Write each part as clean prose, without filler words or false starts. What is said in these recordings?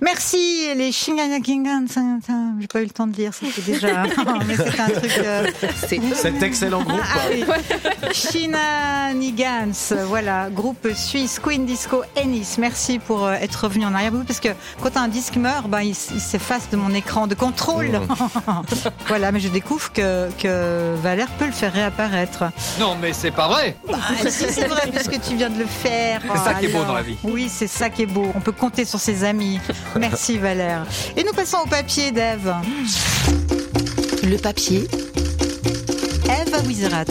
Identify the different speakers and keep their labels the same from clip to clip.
Speaker 1: Merci les Shinganyakingan. J'ai pas eu le temps de lire, c'était déjà. Mais c'est un truc.
Speaker 2: Cet excellent groupe.
Speaker 1: Oui. Shinanigans, voilà, groupe suisse Queen Disco Ennis. Merci pour être revenu en arrière parce que quand un disque meurt, il s'efface de mon écran de contrôle. Voilà, mais je découvre que Valère peut le faire réapparaître.
Speaker 3: Non, mais c'est pas vrai.
Speaker 1: Si, c'est vrai puisque tu viens de le faire.
Speaker 3: C'est ça qui est beau dans la vie.
Speaker 1: Oui, c'est ça qui est beau. On peut compter sur ses amis. Merci Valère. Et nous passons au papier d'Ève.
Speaker 4: Le papier.
Speaker 1: Ève Wizrat.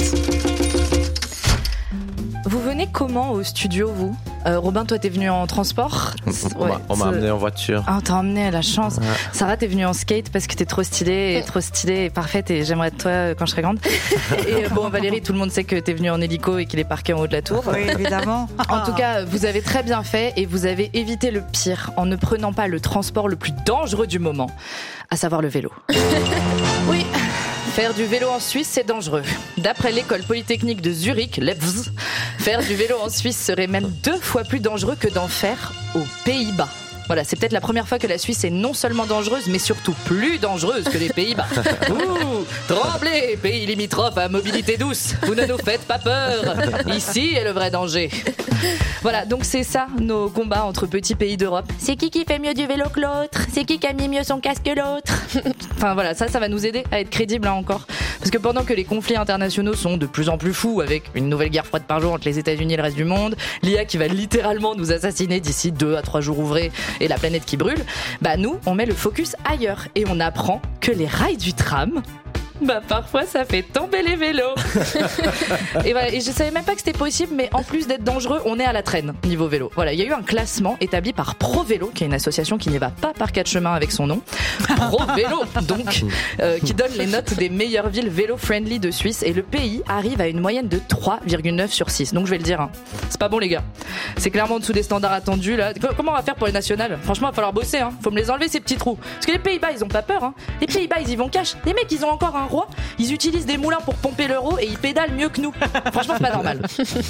Speaker 4: Vous venez comment au studio, vous ? Robin, toi, t'es venu en transport ?
Speaker 2: On m'a amené en voiture.
Speaker 4: Ah, on t'a emmené à la chance. Ouais. Sarah, t'es venue en skate parce que t'es trop stylée et parfaite et j'aimerais être toi quand je serai grande. Et Valérie, tout le monde sait que t'es venue en hélico et qu'il est parqué en haut de la tour.
Speaker 1: Oui, évidemment.
Speaker 4: En tout cas, vous avez très bien fait et vous avez évité le pire en ne prenant pas le transport le plus dangereux du moment, à savoir le vélo. Oui. Faire du vélo en Suisse, c'est dangereux. D'après l'école polytechnique de Zurich, l'EPS, faire du vélo en Suisse serait même 2 fois plus dangereux que d'en faire aux Pays-Bas. Voilà, c'est peut-être la première fois que la Suisse est non seulement dangereuse, mais surtout plus dangereuse que les Pays-Bas. Ouh, tremblez, pays limitrophe à mobilité douce. Vous ne nous faites pas peur. Ici est le vrai danger. Voilà, donc c'est ça nos combats entre petits pays d'Europe. C'est qui fait mieux du vélo que l'autre ? C'est qui a mis mieux son casque que l'autre ? Enfin voilà, ça va nous aider à être crédibles encore. Parce que pendant que les conflits internationaux sont de plus en plus fous, avec une nouvelle guerre froide par jour entre les États-Unis et le reste du monde, l'IA qui va littéralement nous assassiner d'ici 2 à 3 jours ouvrés et la planète qui brûle, nous, on met le focus ailleurs et on apprend que les rails du tram, parfois ça fait tomber les vélos. Et voilà, et je savais même pas que c'était possible, mais en plus d'être dangereux, on est à la traîne niveau vélo. Voilà, il y a eu un classement établi par ProVélo, qui est une association qui n'y va pas par 4 chemins avec son nom. ProVélo, donc, qui donne les notes des meilleures villes vélo-friendly de Suisse, et le pays arrive à une moyenne de 3,9 sur 6. Donc je vais le dire, c'est pas bon les gars. C'est clairement en dessous des standards attendus là. Comment on va faire pour les nationales ? Franchement, il va falloir bosser, Faut me les enlever ces petits trous. Parce que les Pays-Bas, ils ont pas peur, Les Pays-Bas, ils y vont cash. Les mecs, ils ont encore un roi, ils utilisent des moulins pour pomper l'euro et ils pédalent mieux que nous. Franchement, c'est pas normal.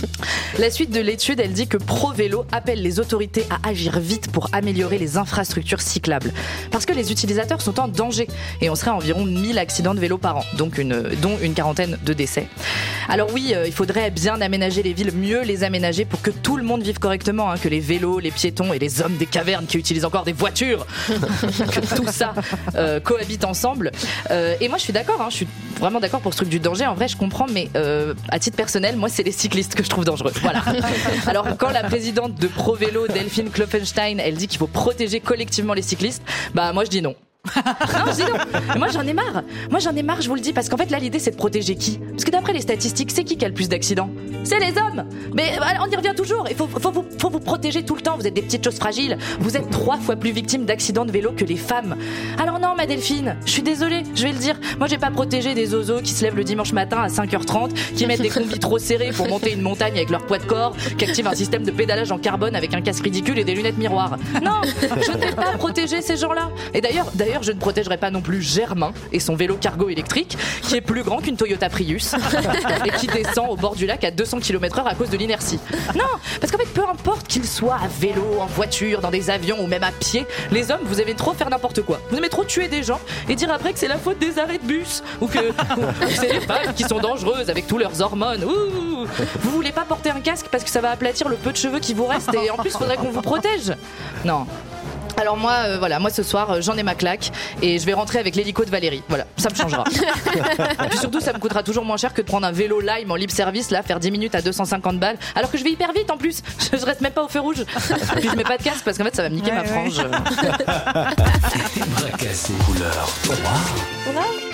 Speaker 4: La suite de l'étude, elle dit que ProVélo appelle les autorités à agir vite pour améliorer les infrastructures cyclables. Parce que les utilisateurs sont en danger et on serait à environ 1000 accidents de vélo par an, dont une quarantaine de décès. Alors oui, il faudrait bien aménager les villes, mieux les aménager pour que tout le monde vive correctement, que les vélos, les piétons et les hommes des cavernes qui utilisent encore des voitures, que tout ça cohabite ensemble. Et moi, je suis d'accord, je suis vraiment d'accord pour ce truc du danger. En vrai, je comprends, mais à titre personnel, moi, c'est les cyclistes que je trouve dangereux. Voilà. Alors, quand la présidente de ProVélo, Delphine Klopfenstein, elle dit qu'il faut protéger collectivement les cyclistes, moi, je dis non. Non, je dis non. Mais moi j'en ai marre, je vous le dis, parce qu'en fait là l'idée c'est de protéger qui ? Parce que d'après les statistiques, c'est qui a le plus d'accidents ? C'est les hommes. Mais on y revient toujours. Il faut vous protéger tout le temps. Vous êtes des petites choses fragiles. Vous êtes 3 fois plus victimes d'accidents de vélo que les femmes. Alors non, ma Delphine, je suis désolée, je vais le dire. Moi j'ai pas protégé des zozos qui se lèvent le dimanche matin à 5h30, qui mettent des combis trop serrés pour monter une montagne avec leur poids de corps, qui activent un système de pédalage en carbone avec un casque ridicule et des lunettes miroirs. Non, je ne vais pas protéger ces gens-là. Et d'ailleurs, je ne protégerai pas non plus Germain et son vélo cargo électrique, qui est plus grand qu'une Toyota Prius et qui descend au bord du lac à 200 km/h à cause de l'inertie. Non, parce qu'en fait, peu importe qu'il soit à vélo, en voiture, dans des avions ou même à pied, les hommes, vous aimez trop faire n'importe quoi. Vous aimez trop tuer des gens et dire après que c'est la faute des arrêts de bus ou que c'est les femmes qui sont dangereuses avec tous leurs hormones. Ouh, vous voulez pas porter un casque parce que ça va aplatir le peu de cheveux qui vous reste et en plus, faudrait qu'on vous protège. Non. Alors moi, moi ce soir, j'en ai ma claque et je vais rentrer avec l'hélico de Valérie. Voilà, ça me changera. Et puis surtout, ça me coûtera toujours moins cher que de prendre un vélo Lime en libre service, là, faire 10 minutes à 250 balles, alors que je vais hyper vite en plus. Je reste même pas au feu rouge. Puis je mets pas de casque parce qu'en fait, ça va me niquer ma frange.
Speaker 5: Bracassé couleur 3.